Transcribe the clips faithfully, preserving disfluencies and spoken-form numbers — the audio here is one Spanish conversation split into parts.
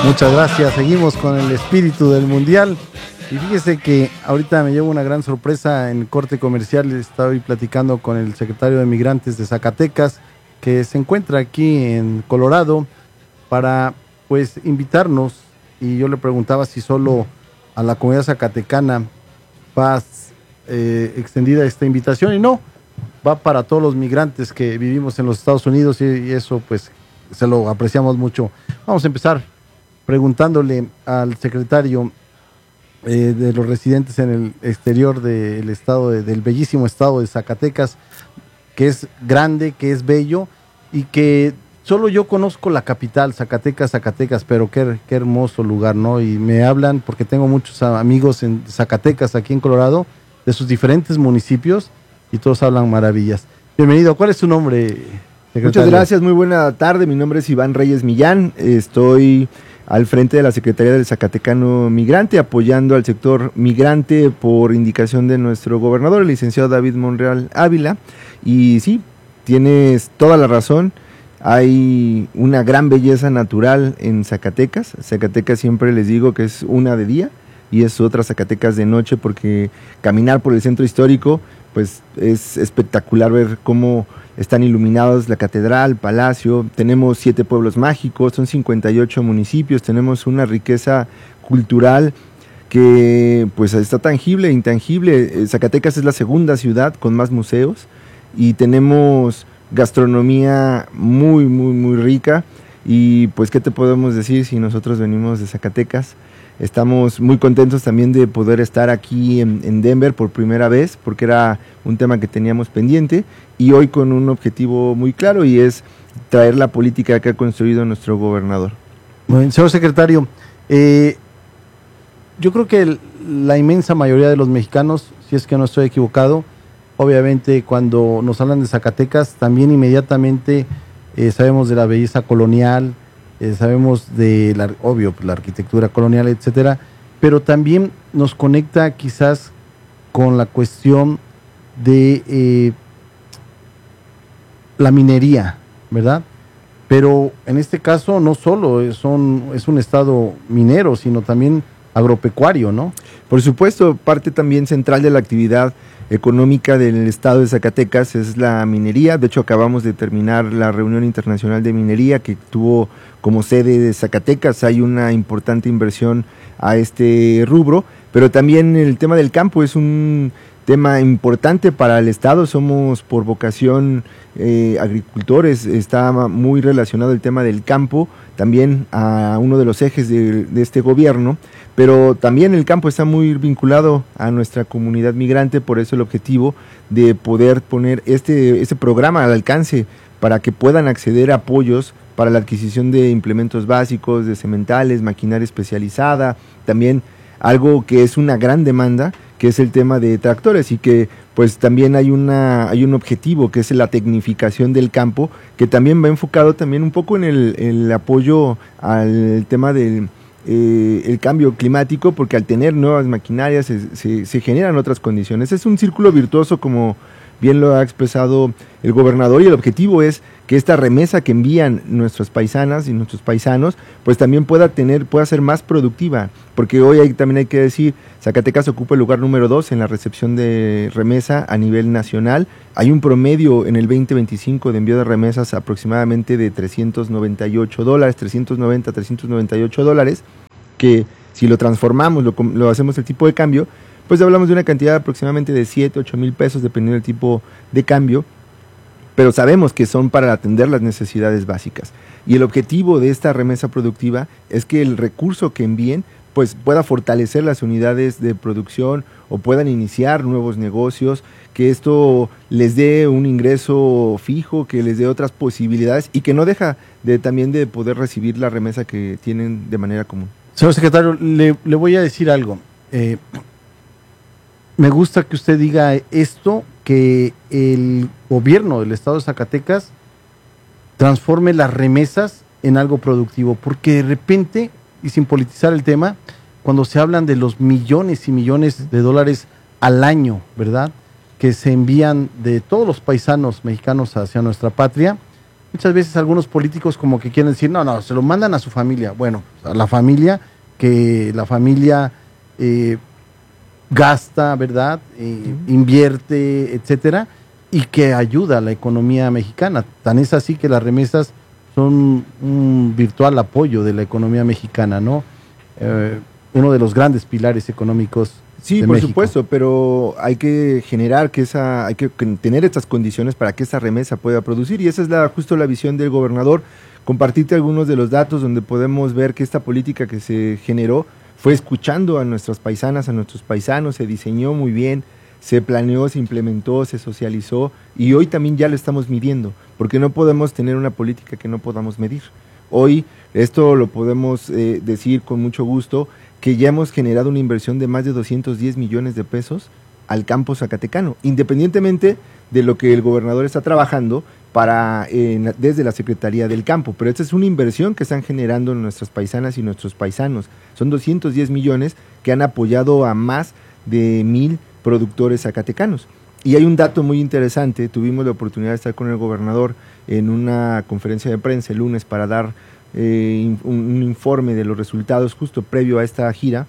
Muchas gracias, seguimos con el espíritu del mundial y fíjese que ahorita me llevo una gran sorpresa en el corte comercial. Estoy platicando con el secretario de Migrantes de Zacatecas, que se encuentra aquí en Colorado, para pues invitarnos, y yo le preguntaba si solo a la comunidad zacatecana va eh, extendida esta invitación, y no, va para todos los migrantes que vivimos en los Estados Unidos, y, y eso pues se lo apreciamos mucho. Vamos a empezar preguntándole al secretario eh, de los residentes en el exterior del estado de, del bellísimo estado de Zacatecas, que es grande, que es bello, y que solo yo conozco la capital, Zacatecas, Zacatecas, pero qué, qué hermoso lugar, ¿no? Y me hablan, porque tengo muchos amigos en Zacatecas, aquí en Colorado, de sus diferentes municipios, y todos hablan maravillas. Bienvenido, ¿cuál es su nombre, secretario? Muchas gracias, muy buena tarde, mi nombre es Iván Reyes Millán, estoy al frente de la Secretaría del Zacatecano Migrante, apoyando al sector migrante por indicación de nuestro gobernador, el licenciado David Monreal Ávila, y sí, tienes toda la razón, hay una gran belleza natural en Zacatecas. Zacatecas siempre les digo que es una de día y es otra Zacatecas de noche, porque caminar por el centro histórico pues es espectacular ver cómo están iluminados la catedral, palacio. Tenemos siete pueblos mágicos, son cincuenta y ocho municipios, tenemos una riqueza cultural que pues está tangible e intangible. Zacatecas es la segunda ciudad con más museos y tenemos gastronomía muy, muy, muy rica. Y pues, ¿qué te podemos decir si nosotros venimos de Zacatecas? Estamos muy contentos también de poder estar aquí en, en Denver por primera vez, porque era un tema que teníamos pendiente, y hoy con un objetivo muy claro, y es traer la política que ha construido nuestro gobernador. Bueno, señor secretario, eh, yo creo que el, la inmensa mayoría de los mexicanos, si es que no estoy equivocado, obviamente cuando nos hablan de Zacatecas, también inmediatamente eh, sabemos de la belleza colonial, eh, sabemos de, la, obvio, pues, la arquitectura colonial, etcétera, pero también nos conecta quizás con la cuestión de eh, la minería, ¿verdad? Pero en este caso no solo son, es un estado minero, sino también agropecuario, ¿no? Por supuesto, parte también central de la actividad económica del estado de Zacatecas es la minería. De hecho, acabamos de terminar la reunión internacional de minería que tuvo como sede de Zacatecas. Hay una importante inversión a este rubro, pero también el tema del campo es un tema importante para el estado. Somos por vocación eh, agricultores, está muy relacionado el tema del campo también a uno de los ejes de, de este gobierno, pero también el campo está muy vinculado a nuestra comunidad migrante. Por eso el objetivo de poder poner este, este programa al alcance para que puedan acceder a apoyos para la adquisición de implementos básicos, de cementales, maquinaria especializada, también algo que es una gran demanda, que es el tema de tractores, y que pues también hay una hay un objetivo que es la tecnificación del campo, que también va enfocado también un poco en el, el apoyo al tema del eh, el cambio climático, porque al tener nuevas maquinarias se, se, se generan otras condiciones. Es un círculo virtuoso, como bien lo ha expresado el gobernador, y el objetivo es que esta remesa que envían nuestras paisanas y nuestros paisanos, pues también pueda tener, pueda ser más productiva, porque hoy hay, también hay que decir, Zacatecas ocupa el lugar número dos en la recepción de remesa a nivel nacional. Hay un promedio en el veinte veinticinco de envío de remesas aproximadamente de trescientos noventa y ocho dólares, trescientos noventa, trescientos noventa y ocho dólares, que si lo transformamos, lo, lo hacemos el tipo de cambio, pues hablamos de una cantidad aproximadamente de siete, ocho mil pesos, dependiendo del tipo de cambio, pero sabemos que son para atender las necesidades básicas. Y el objetivo de esta remesa productiva es que el recurso que envíen pues pueda fortalecer las unidades de producción o puedan iniciar nuevos negocios, que esto les dé un ingreso fijo, que les dé otras posibilidades, y que no deja de también de poder recibir la remesa que tienen de manera común. Señor secretario, le, le voy a decir algo. Eh, me gusta que usted diga esto, que el gobierno del estado de Zacatecas transforme las remesas en algo productivo, porque de repente, y sin politizar el tema, cuando se hablan de los millones y millones de dólares al año, ¿verdad?, que se envían de todos los paisanos mexicanos hacia nuestra patria, muchas veces algunos políticos como que quieren decir, no, no, se lo mandan a su familia. Bueno, a la familia, que la familia eh, gasta, ¿verdad? Eh, uh-huh. Invierte, etcétera, y que ayuda a la economía mexicana. Tan es así que las remesas son un virtual apoyo de la economía mexicana, ¿no? Eh, uno de los grandes pilares económicos. Sí, de por México. supuesto, pero hay que generar que esa, hay que tener estas condiciones para que esa remesa pueda producir, y esa es la, justo la visión del gobernador. Compartirte algunos de los datos donde podemos ver que esta política que se generó fue escuchando a nuestras paisanas, a nuestros paisanos, se diseñó muy bien, se planeó, se implementó, se socializó, y hoy también ya lo estamos midiendo, porque no podemos tener una política que no podamos medir. Hoy esto lo podemos eh, decir con mucho gusto, que ya hemos generado una inversión de más de doscientos diez millones de pesos al campo zacatecano, independientemente de lo que el gobernador está trabajando para eh, desde la Secretaría del Campo, pero esta es una inversión que están generando nuestras paisanas y nuestros paisanos. Son doscientos diez millones que han apoyado a más de mil productores zacatecanos. Y hay un dato muy interesante, tuvimos la oportunidad de estar con el gobernador en una conferencia de prensa el lunes para dar eh, un, un informe de los resultados justo previo a esta gira,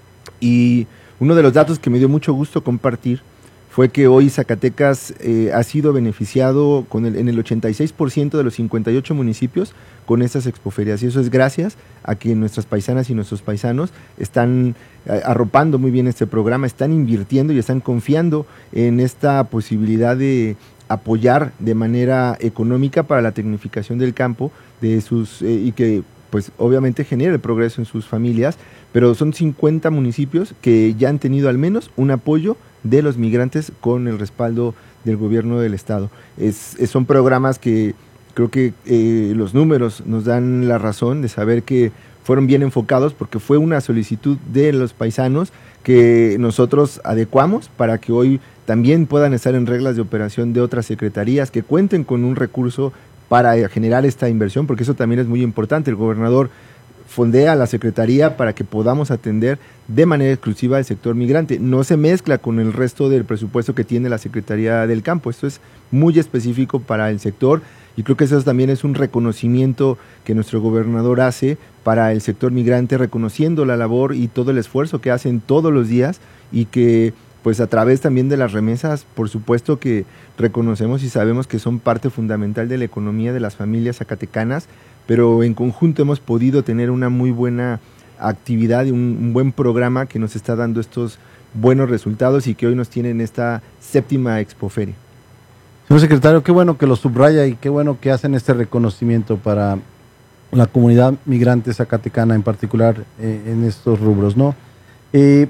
y uno de los datos que me dio mucho gusto compartir fue que hoy Zacatecas eh, ha sido beneficiado con el, en el ochenta y seis por ciento de los cincuenta y ocho municipios con estas expoferias, y eso es gracias a que nuestras paisanas y nuestros paisanos están eh, arropando muy bien este programa, están invirtiendo y están confiando en esta posibilidad de apoyar de manera económica para la tecnificación del campo de sus eh, y que pues obviamente genera el progreso en sus familias, pero son cincuenta municipios que ya han tenido al menos un apoyo de los migrantes con el respaldo del gobierno del estado. Es, es, son programas que creo que eh, los números nos dan la razón de saber que fueron bien enfocados, porque fue una solicitud de los paisanos que nosotros adecuamos para que hoy también puedan estar en reglas de operación de otras secretarías, que cuenten con un recurso para generar esta inversión, porque eso también es muy importante. El gobernador fondea a la Secretaría para que podamos atender de manera exclusiva al sector migrante. No se mezcla con el resto del presupuesto que tiene la Secretaría del Campo. Esto es muy específico para el sector, y creo que eso también es un reconocimiento que nuestro gobernador hace para el sector migrante, reconociendo la labor y todo el esfuerzo que hacen todos los días, y que pues a través también de las remesas, por supuesto que reconocemos y sabemos que son parte fundamental de la economía de las familias zacatecanas, pero en conjunto hemos podido tener una muy buena actividad y un, un buen programa que nos está dando estos buenos resultados y que hoy nos tiene en esta séptima Expoferia. Señor secretario, qué bueno que lo subraya y qué bueno que hacen este reconocimiento para la comunidad migrante zacatecana en particular eh, en estos rubros, ¿no? Eh,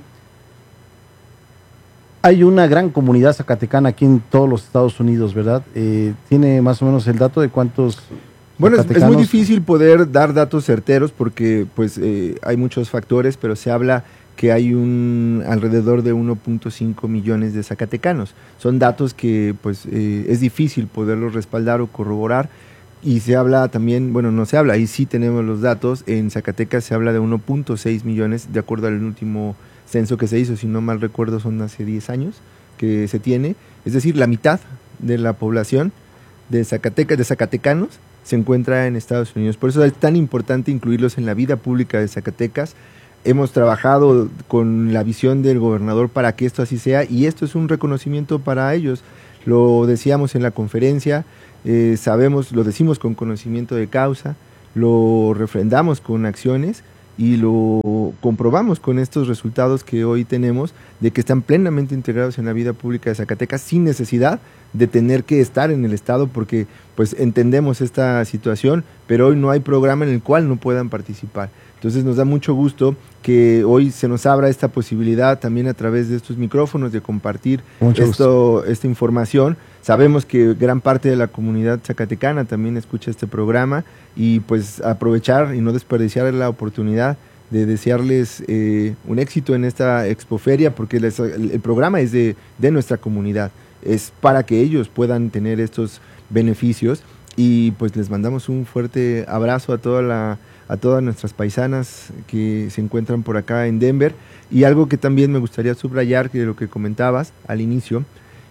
Hay una gran comunidad zacatecana aquí en todos los Estados Unidos, ¿verdad? Eh, ¿Tiene más o menos el dato de cuántos? Bueno, es, es muy difícil poder dar datos certeros porque pues eh, hay muchos factores, pero se habla que hay un alrededor de uno punto cinco millones de zacatecanos. Son datos que pues eh, es difícil poderlos respaldar o corroborar, y se habla también, bueno, no se habla, ahí sí tenemos los datos, en Zacatecas se habla de uno punto seis millones, de acuerdo al último censo que se hizo, si no mal recuerdo son hace diez años que se tiene, es decir, la mitad de la población de Zacatecas, de zacatecanos, se encuentra en Estados Unidos. Por eso es tan importante incluirlos en la vida pública de Zacatecas. Hemos trabajado con la visión del gobernador para que esto así sea, y esto es un reconocimiento para ellos. Lo decíamos en la conferencia, eh, sabemos, lo decimos con conocimiento de causa, lo refrendamos con acciones y lo comprobamos con estos resultados que hoy tenemos, de que están plenamente integrados en la vida pública de Zacatecas sin necesidad de tener que estar en el estado, porque pues entendemos esta situación, pero hoy no hay programa en el cual no puedan participar. Entonces nos da mucho gusto que hoy se nos abra esta posibilidad también a través de estos micrófonos de compartir esto, esta información. Sabemos que gran parte de la comunidad zacatecana también escucha este programa, y pues aprovechar y no desperdiciar la oportunidad de desearles eh, un éxito en esta Expoferia, porque les, el, el programa es de, de nuestra comunidad, es para que ellos puedan tener estos beneficios, y pues les mandamos un fuerte abrazo a toda la a todas nuestras paisanas que se encuentran por acá en Denver. Y algo que también me gustaría subrayar, que de lo que comentabas al inicio,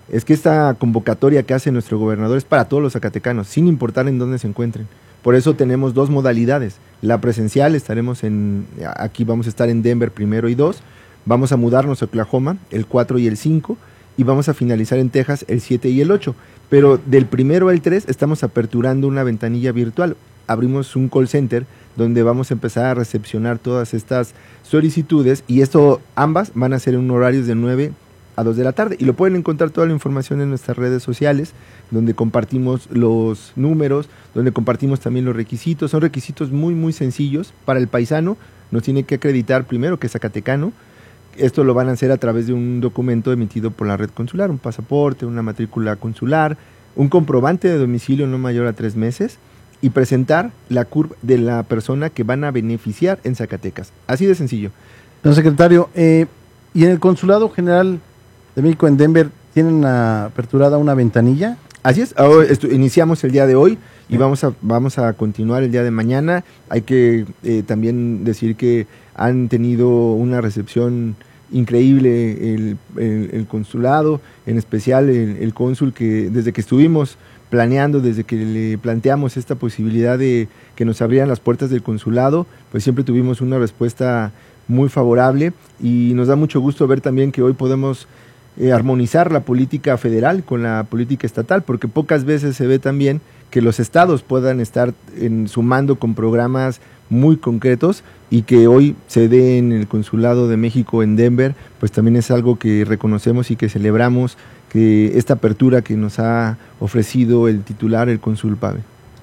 es que esta convocatoria que hace nuestro gobernador es para todos los zacatecanos, sin importar en dónde se encuentren. Por eso tenemos dos modalidades. La presencial, estaremos en, aquí vamos a estar en Denver primero y dos, vamos a mudarnos a Oklahoma el cuatro y el cinco, y vamos a finalizar en Texas el siete y el ocho. Pero del primero al tres estamos aperturando una ventanilla virtual. Abrimos un call center donde vamos a empezar a recepcionar todas estas solicitudes, y esto ambas van a ser en horarios de nueve a dos de la tarde, y lo pueden encontrar toda la información en nuestras redes sociales, donde compartimos los números, donde compartimos también los requisitos. Son requisitos muy muy sencillos para el paisano. Nos tiene que acreditar primero que es zacatecano. Esto lo van a hacer a través de un documento emitido por la red consular, un pasaporte, una matrícula consular, un comprobante de domicilio no mayor a tres meses, y presentar la C U R P de la persona que van a beneficiar en Zacatecas. Así de sencillo. Don secretario, eh, ¿y en el Consulado General de México en Denver tienen aperturada una ventanilla? Así es, ahora esto, iniciamos el día de hoy y vamos a, vamos a continuar el día de mañana. Hay que eh, también decir que han tenido una recepción increíble el, el, el consulado, en especial el, el cónsul, que desde que estuvimos planeando, desde que le planteamos esta posibilidad de que nos abrieran las puertas del consulado, pues siempre tuvimos una respuesta muy favorable, y nos da mucho gusto ver también que hoy podemos eh, armonizar la política federal con la política estatal, porque pocas veces se ve también que los estados puedan estar en, sumando con programas muy concretos, y que hoy se dé en el Consulado de México en Denver, pues también es algo que reconocemos y que celebramos, que esta apertura que nos ha ofrecido el titular, el cónsul Pave.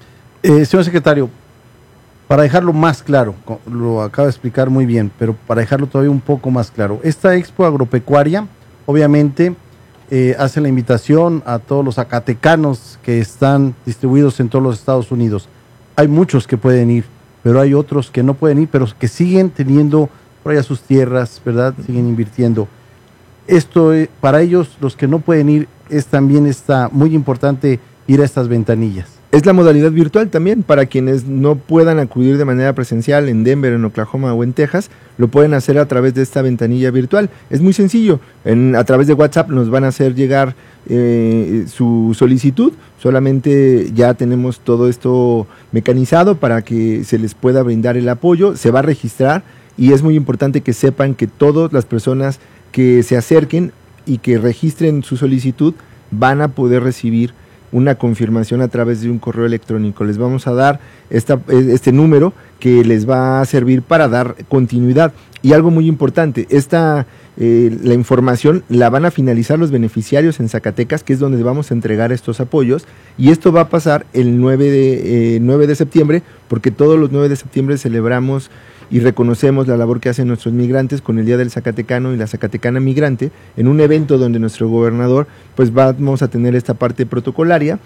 Eh, señor secretario, para dejarlo más claro, lo acaba de explicar muy bien, pero para dejarlo todavía un poco más claro, esta Expo Agropecuaria obviamente eh, hace la invitación a todos los zacatecanos que están distribuidos en todos los Estados Unidos. Hay muchos que pueden ir, pero hay otros que no pueden ir, pero que siguen teniendo por allá sus tierras, ¿verdad? Siguen invirtiendo. Esto, eh, para ellos, los que no pueden ir, es también está muy importante ir a estas ventanillas. Es la modalidad virtual también, para quienes no puedan acudir de manera presencial en Denver, en Oklahoma o en Texas, lo pueden hacer a través de esta ventanilla virtual. Es muy sencillo, en, a través de WhatsApp nos van a hacer llegar eh, su solicitud, solamente ya tenemos todo esto mecanizado para que se les pueda brindar el apoyo, se va a registrar, y es muy importante que sepan que todas las personas que se acerquen y que registren su solicitud van a poder recibir una confirmación a través de un correo electrónico. Les vamos a dar esta, este número que les va a servir para dar continuidad. Y algo muy importante, esta, eh, la información la van a finalizar los beneficiarios en Zacatecas, que es donde vamos a entregar estos apoyos, y esto va a pasar el nueve de, eh, nueve de septiembre, porque todos los nueve de septiembre celebramos y reconocemos la labor que hacen nuestros migrantes con el Día del Zacatecano y la Zacatecana Migrante, en un evento donde nuestro gobernador, pues vamos a tener esta parte protocolaria,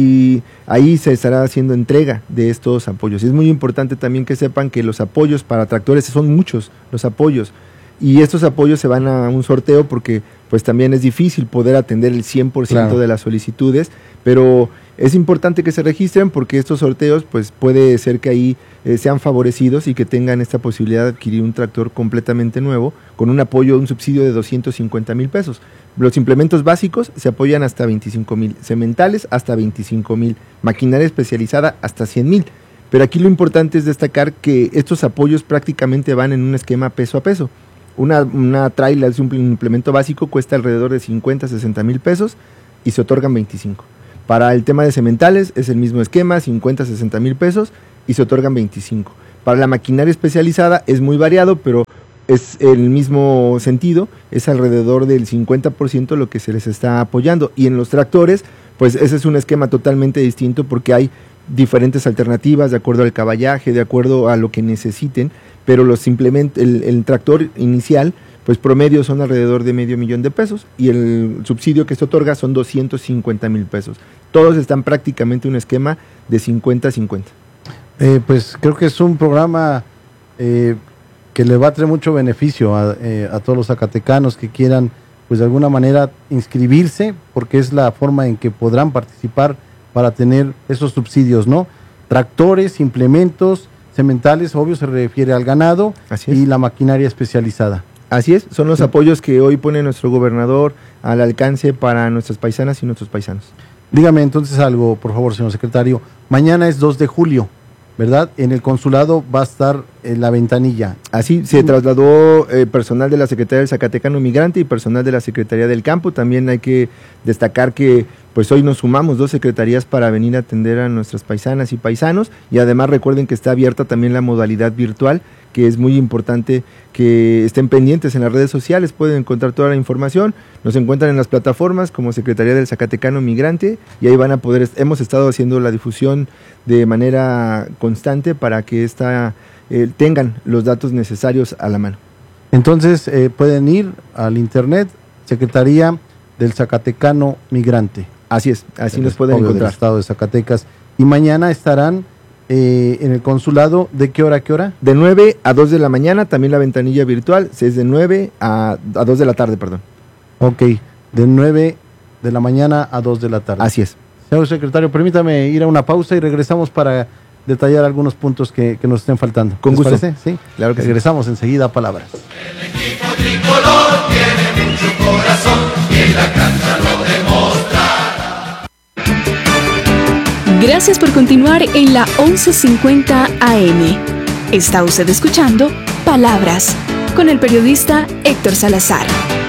y ahí se estará haciendo entrega de estos apoyos. Es muy importante también que sepan que los apoyos para tractores son muchos, los apoyos, y estos apoyos se van a un sorteo, porque pues también es difícil poder atender el cien por ciento claro. de las solicitudes, pero es importante que se registren, porque estos sorteos pues puede ser que ahí eh, sean favorecidos y que tengan esta posibilidad de adquirir un tractor completamente nuevo con un apoyo, un subsidio de doscientos cincuenta mil pesos. Los implementos básicos se apoyan hasta veinticinco mil, sementales hasta veinticinco mil, maquinaria especializada hasta cien mil. Pero aquí lo importante es destacar que estos apoyos prácticamente van en un esquema peso a peso. Una, una trailer, un implemento básico, cuesta alrededor de cincuenta, sesenta mil pesos y se otorgan veinticinco. Para el tema de sementales es el mismo esquema, cincuenta, sesenta mil pesos y se otorgan veinticinco. Para la maquinaria especializada es muy variado, pero es el mismo sentido, es alrededor del cincuenta por ciento lo que se les está apoyando. Y en los tractores, pues ese es un esquema totalmente distinto, porque hay diferentes alternativas de acuerdo al caballaje, de acuerdo a lo que necesiten, pero los implement- el, el tractor inicial, pues promedio son alrededor de medio millón de pesos, y el subsidio que se otorga son doscientos cincuenta mil pesos. Todos están prácticamente en un esquema de cincuenta a cincuenta. Eh, pues creo que es un programa eh, que le va a traer mucho beneficio a, eh, a todos los zacatecanos que quieran, pues de alguna manera inscribirse, porque es la forma en que podrán participar para tener esos subsidios, ¿no? Tractores, implementos, sementales, obvio se refiere al ganado, y la maquinaria especializada. Así es, son los apoyos que hoy pone nuestro gobernador al alcance para nuestras paisanas y nuestros paisanos. Dígame entonces algo, por favor, señor secretario. Mañana es dos de julio, ¿verdad? En el consulado va a estar en la ventanilla. Así, se trasladó eh, personal de la Secretaría del Zacatecano Migrante y personal de la Secretaría del Campo. También hay que destacar que pues hoy nos sumamos dos secretarías para venir a atender a nuestras paisanas y paisanos, y además recuerden que está abierta también la modalidad virtual, que es muy importante que estén pendientes en las redes sociales, pueden encontrar toda la información, nos encuentran en las plataformas como Secretaría del Zacatecano Migrante, y ahí van a poder, hemos estado haciendo la difusión de manera constante para que esta, eh, tengan los datos necesarios a la mano. Entonces eh, pueden ir al internet, Secretaría del Zacatecano Migrante. Así es, así nos pueden encontrar. Del estado de Zacatecas. Y mañana estarán eh, en el consulado, ¿de qué hora a qué hora? De nueve a dos de la mañana, también la ventanilla virtual, es de nueve a dos de la tarde, perdón. Ok, de nueve de la mañana a dos de la tarde. Así es. Señor secretario, permítame ir a una pausa y regresamos para detallar algunos puntos que, que nos estén faltando. Con gusto. ¿Les parece? Sí, claro que regresamos sí. enseguida a Palabras. El equipo tricolor tiene mucho corazón y en la cancha lo demostrará. Gracias por continuar en la once cincuenta A M. Está usted escuchando Palabras con el periodista Héctor Salazar.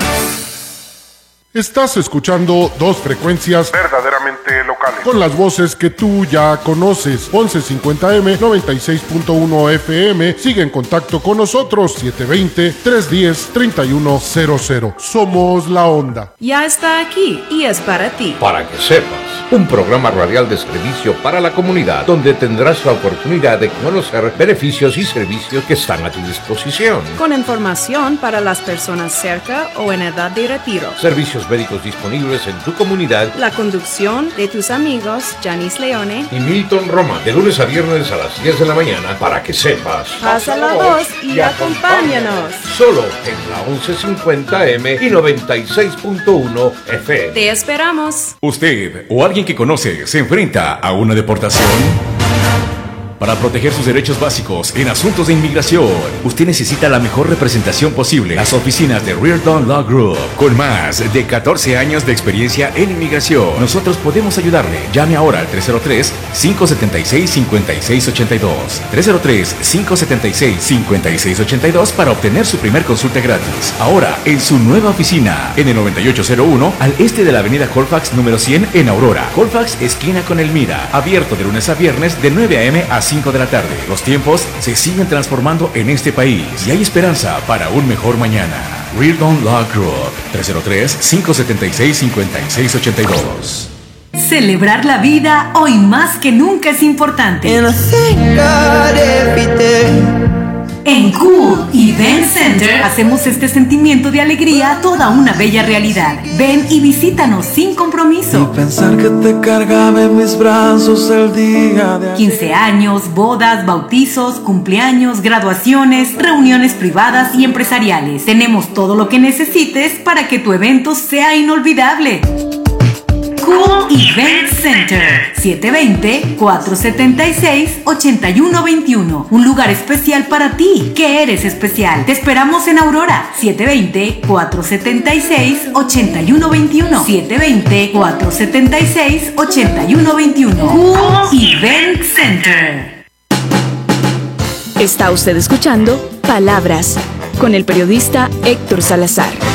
Estás escuchando dos frecuencias verdaderamente locales, con las voces que tú ya conoces. once cincuenta eme, noventa y seis punto uno F M. Sigue en contacto con nosotros, siete dos cero, tres uno cero, tres uno cero cero. Somos La Onda. Ya está aquí y es para ti. Para que sepas, un programa radial de servicio para la comunidad, donde tendrás la oportunidad de conocer beneficios y servicios que están a tu disposición. Con información para las personas cerca o en edad de retiro. Servicios médicos disponibles en tu comunidad. La conducción de tus amigos Janice Leone y Milton Roma, de lunes a viernes a las diez de la mañana, para que sepas. Pasa la voz y, y acompáñanos. Solo en la once cincuenta eme y noventa y seis punto uno F M. Te esperamos. ¿Usted o alguien que conoce se enfrenta a una deportación? Para proteger sus derechos básicos en asuntos de inmigración, usted necesita la mejor representación posible. Las oficinas de Reardon Law Group, con más de catorce años de experiencia en inmigración. Nosotros podemos ayudarle. Llame ahora al tres cero tres, cinco siete seis, cinco seis ocho dos. tres cero tres, cinco siete seis, cinco seis ocho dos para obtener su primer consulta gratis. Ahora, en su nueva oficina, en el noventa y ocho cero uno, al este de la avenida Colfax número cien, en Aurora. Colfax, esquina con Elmira. Abierto de lunes a viernes, de nueve a eme a cinco de la tarde. Los tiempos se siguen transformando en este país y hay esperanza para un mejor mañana. Reardon Law Group, tres cero tres, cinco siete seis, cinco seis ocho dos. Celebrar la vida hoy más que nunca es importante. En Cool Event Center hacemos este sentimiento de alegría toda una bella realidad. Ven y visítanos sin compromiso. Y pensar que te cargaba en mis brazos el día de quince años, bodas, bautizos, cumpleaños, graduaciones, reuniones privadas y empresariales. Tenemos todo lo que necesites para que tu evento sea inolvidable. Cool Event Center, siete dos cero, cuatro siete seis, ocho uno dos uno. Un lugar especial para ti, que eres especial. Te esperamos en Aurora, siete dos cero, cuatro siete seis, ocho uno dos uno. siete dos cero, cuatro siete seis, ocho uno dos uno. Cool Event Center. Está usted escuchando Palabras con el periodista Héctor Salazar.